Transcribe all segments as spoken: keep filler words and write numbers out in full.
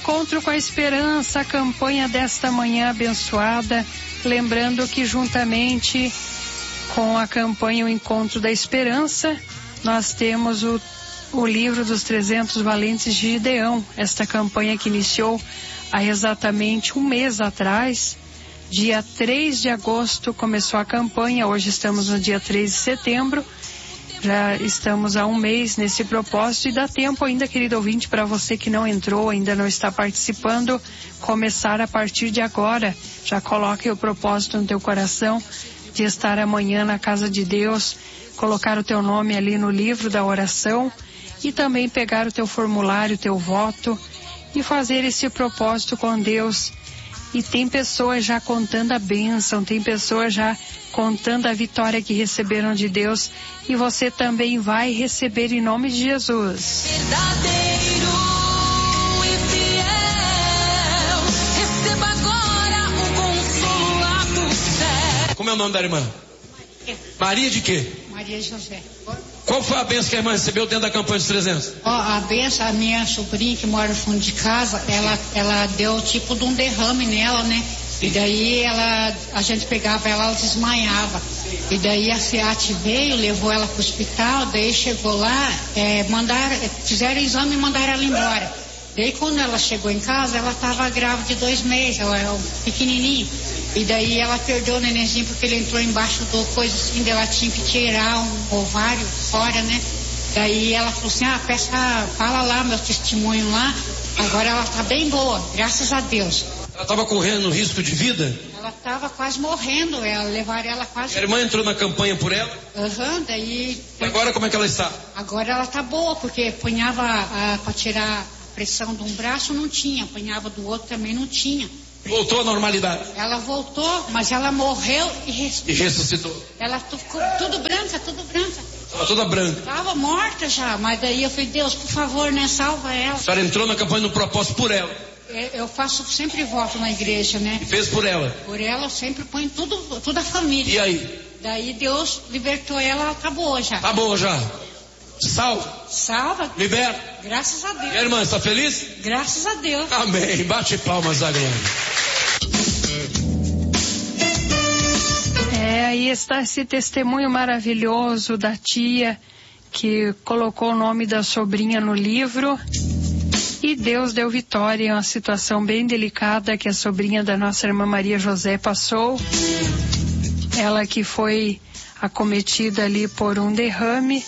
Encontro com a Esperança, a campanha desta manhã abençoada, lembrando que juntamente com a campanha O Encontro da Esperança, nós temos o, o livro dos trezentos valentes de Gideão, esta campanha que iniciou há exatamente um mês atrás. Dia três de agosto começou a campanha, hoje estamos no dia três de setembro, já estamos há um mês nesse propósito e dá tempo ainda, querido ouvinte, para você que não entrou, ainda não está participando, começar a partir de agora. Já coloque o propósito no teu coração de estar amanhã na casa de Deus, colocar o teu nome ali no livro da oração e também pegar o teu formulário, o teu voto e fazer esse propósito com Deus. E tem pessoas já contando a bênção, tem pessoas já contando a vitória que receberam de Deus, e você também vai receber em nome de Jesus. Verdadeiro e fiel, receba agora o consolo do céu. Como é o nome da irmã? Maria de quê? Maria José. Qual foi a bênção que a irmã recebeu dentro da campanha dos trezentos? Ó, a benção, a minha sobrinha que mora no fundo de casa, ela, ela deu tipo de um derrame nela, né? E daí ela, a gente pegava ela, ela desmaiava. E daí a SEAT veio, levou ela pro hospital, daí chegou lá, é, mandaram, fizeram o exame e mandaram ela embora. Daí quando ela chegou em casa, ela estava grávida de dois meses, ela é um pequenininho. E daí ela perdeu o nenenzinho porque ele entrou embaixo do coisa assim, daí ela tinha que tirar um ovário fora, né? Daí ela falou assim, ah, peça, fala lá meu testemunho lá. Agora ela tá bem boa, graças a Deus. Ela estava correndo risco de vida? Ela estava quase morrendo, ela, levaram ela quase... A irmã entrou na campanha por ela? Aham, uhum, daí... E agora como é que ela está? Agora ela tá boa, porque apanhava para tirar a pressão de um braço, não tinha, apanhava do outro também, não tinha. Voltou à normalidade? Ela voltou, mas ela morreu e ressuscitou. E ressuscitou? Ela ficou tudo branca, tudo branca. Estava toda branca? Estava morta já, mas daí eu falei, Deus, por favor, né, salva ela. A senhora entrou na campanha no propósito por ela? Eu faço sempre voto na igreja, né? E fez por ela? Por ela eu sempre ponho tudo, toda a família. E aí? Daí Deus libertou ela, ela tá boa já. Tá boa já. Salva? Salva. Libera. Graças a Deus. E a irmã, está feliz? Graças a Deus. Amém. Bate palmas à glória. É, aí está esse testemunho maravilhoso da tia que colocou o nome da sobrinha no livro. E Deus deu vitória em uma situação bem delicada que a sobrinha da nossa irmã Maria José passou. Ela que foi acometida ali por um derrame.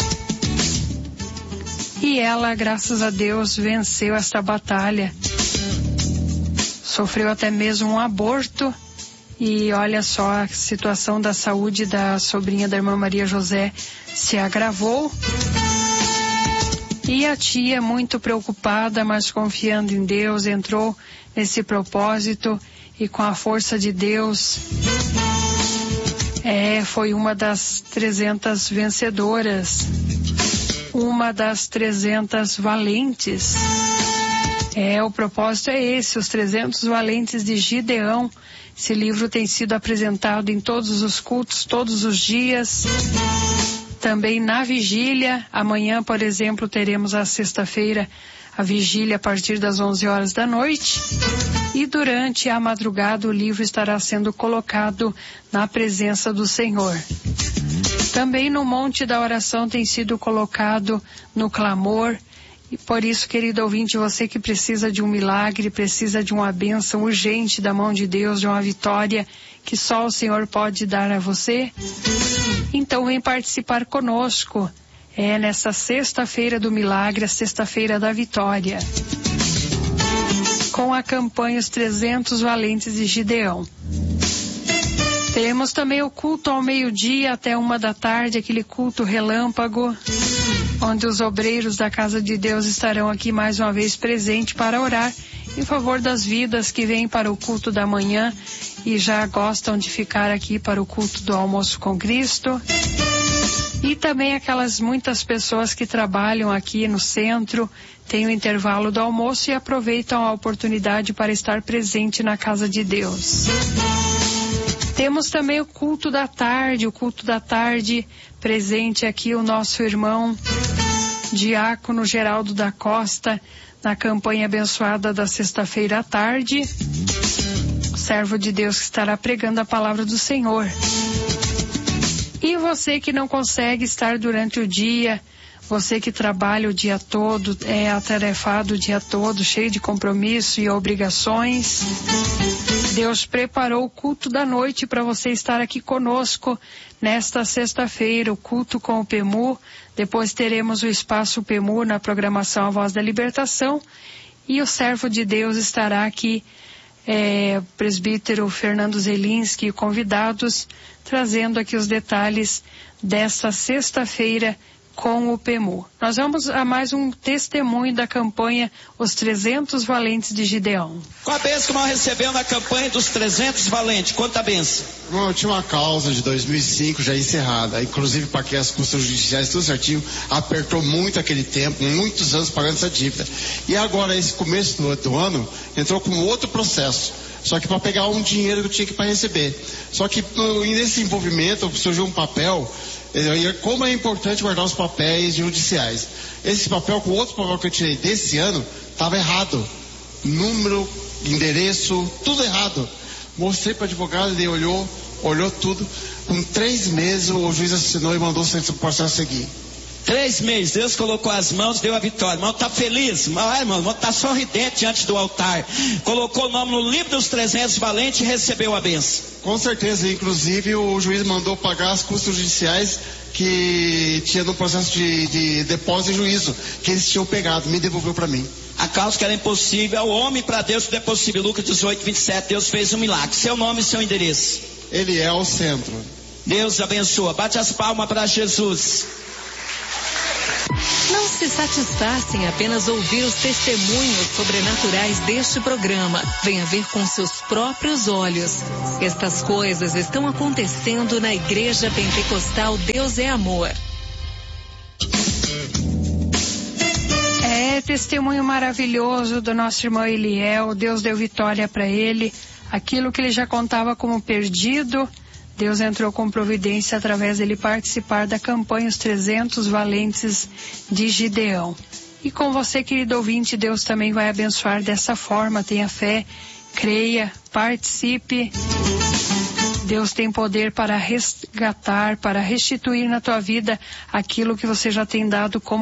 E ela, graças a Deus, venceu esta batalha. Sofreu até mesmo um aborto. E olha só, a situação da saúde da sobrinha da irmã Maria José se agravou. E a tia, muito preocupada, mas confiando em Deus, entrou nesse propósito e com a força de Deus, é, foi uma das trezentas vencedoras, uma das trezentas valentes. É, o propósito é esse, os trezentos valentes de Gideão. Esse livro tem sido apresentado em todos os cultos, todos os dias. Também na vigília, amanhã, por exemplo, teremos a sexta-feira, a vigília a partir das onze horas da noite. E durante a madrugada o livro estará sendo colocado na presença do Senhor. Também no Monte da Oração tem sido colocado no clamor. E por isso, querido ouvinte, você que precisa de um milagre, precisa de uma bênção urgente da mão de Deus, de uma vitória que só o Senhor pode dar a você, então vem participar conosco. É nessa sexta-feira do milagre, a sexta-feira da vitória, com a campanha Os trezentos Valentes de Gideão. Teremos também o culto ao meio-dia até uma da tarde, aquele culto relâmpago, onde os obreiros da Casa de Deus estarão aqui mais uma vez presentes para orar em favor das vidas que vêm para o culto da manhã e já gostam de ficar aqui para o culto do almoço com Cristo. E também aquelas muitas pessoas que trabalham aqui no centro, têm o intervalo do almoço e aproveitam a oportunidade para estar presente na Casa de Deus. Temos também o culto da tarde, o culto da tarde, presente aqui o nosso irmão Diácono Geraldo da Costa, na campanha abençoada da sexta-feira à tarde. O servo de Deus que estará pregando a palavra do Senhor. E você que não consegue estar durante o dia, você que trabalha o dia todo, é atarefado o dia todo, cheio de compromisso e obrigações, Deus preparou o culto da noite para você estar aqui conosco nesta sexta-feira, o culto com o P E M U. Depois teremos o Espaço P E M U na programação A Voz da Libertação. E o servo de Deus estará aqui, é, o presbítero Fernando Zelinski e convidados, trazendo aqui os detalhes desta sexta-feira com o P E M U. Nós vamos a mais um testemunho da campanha Os trezentos Valentes de Gideão. Qual a bênção que nós recebemos na campanha dos trezentos Valentes? Quanta bênção? Bom, eu tinha uma causa de dois mil e cinco já encerrada, inclusive paguei as custas judiciais, tudo certinho, apertou muito aquele tempo, muitos anos pagando essa dívida. E agora, esse começo do, do ano, entrou com outro processo, só que para pegar um dinheiro que eu tinha que para receber. Só que nesse envolvimento surgiu um papel, como é importante guardar os papéis judiciais. Esse papel com outro papel que eu tirei desse ano, estava errado. Número, endereço, tudo errado. Mostrei para o advogado, ele olhou, olhou tudo. Com três meses o juiz assinou e mandou o processo seguir. Três meses, Deus colocou as mãos, deu a vitória. Irmão, tá feliz? Irmão, irmão, tá sorridente diante do altar. Colocou o nome no livro dos trezentos Valentes e recebeu a bênção. Com certeza, inclusive o juiz mandou pagar as custas judiciais que tinha no processo de, de depósito e juízo, que eles tinham pegado, me devolveu para mim. A causa que era impossível, ao homem para Deus tudo é possível. Lucas dezoito, vinte e sete, Deus fez um milagre. Seu nome e seu endereço. Ele é o centro. Deus abençoa. Bate as palmas para Jesus. Não se satisfaça em apenas ouvir os testemunhos sobrenaturais deste programa. Venha ver com seus próprios olhos. Estas coisas estão acontecendo na Igreja Pentecostal Deus é Amor. É testemunho maravilhoso do nosso irmão Eliel. Deus deu vitória para ele. Aquilo que ele já contava como perdido, Deus entrou com providência através dele participar da campanha Os trezentos Valentes de Gideão. E com você, querido ouvinte, Deus também vai abençoar dessa forma. Tenha fé, creia, participe. Deus tem poder para resgatar, para restituir na tua vida aquilo que você já tem dado como